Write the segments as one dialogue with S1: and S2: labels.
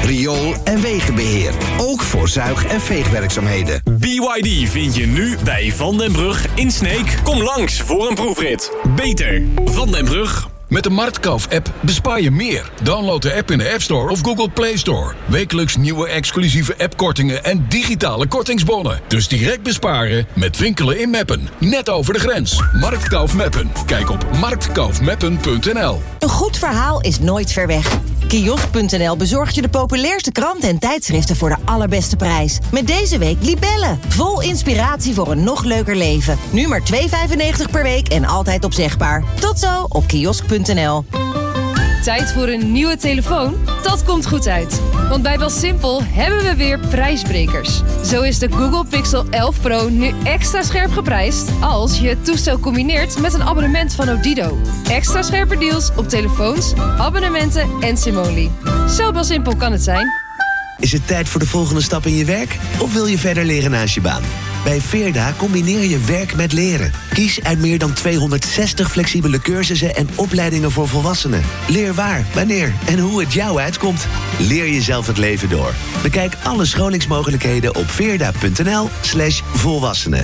S1: riool- en wegenbeheer. Ook voor zuig- en veegwerkzaamheden.
S2: BYD vind je nu bij Van den Brug in Sneek. Kom langs voor een proefrit. Beter. Van den Brug.
S3: Met de Marktkauf-app bespaar je meer. Download de app in de App Store of Google Play Store. Wekelijks nieuwe exclusieve appkortingen en digitale kortingsbonnen. Dus direct besparen met winkelen in Meppen. Net over de grens. Marktkauf Meppen. Kijk op marktkaufmeppen.nl.
S4: Een goed verhaal is nooit ver weg. Kiosk.nl bezorgt je de populairste kranten en tijdschriften voor de allerbeste prijs. Met deze week Libelle. Vol inspiratie voor een nog leuker leven. Nu maar €2,95 per week en altijd opzegbaar. Tot zo op kiosk.nl.
S5: Tijd voor een nieuwe telefoon? Dat komt goed uit. Want bij BelSimpel hebben we weer prijsbrekers. Zo is de Google Pixel 11 Pro nu extra scherp geprijsd als je het toestel combineert met een abonnement van Odido. Extra scherpe deals op telefoons, abonnementen en Simoli. Zo BelSimpel kan het zijn.
S6: Is het tijd voor de volgende stap in je werk? Of wil je verder leren naast je baan? Bij Veerda combineer je werk met leren. Kies uit meer dan 260 flexibele cursussen en opleidingen voor volwassenen. Leer waar, wanneer en hoe het jou uitkomt. Leer jezelf het leven door. Bekijk alle scholingsmogelijkheden op veerda.nl/volwassenen.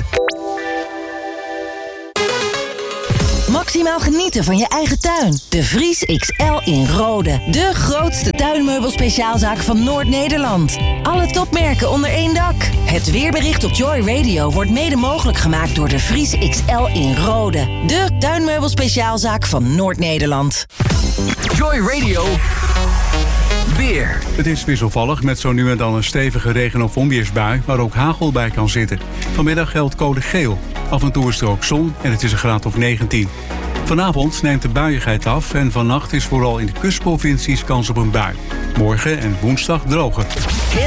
S4: Maximaal genieten van je eigen tuin. De Vries XL in Rode. De grootste tuinmeubelspeciaalzaak van Noord-Nederland. Alle topmerken onder één dak. Het weerbericht op Joy Radio wordt mede mogelijk gemaakt door de Vries XL in Rode. De tuinmeubelspeciaalzaak van Noord-Nederland.
S1: Joy Radio. Weer.
S7: Het is wisselvallig met zo nu en dan een stevige regen- of onweersbui waar ook hagel bij kan zitten. Vanmiddag geldt code geel. Af en toe is er ook zon en het is een graad of 19. Vanavond neemt de buiigheid af en vannacht is vooral in de kustprovincies kans op een bui. Morgen en woensdag droger.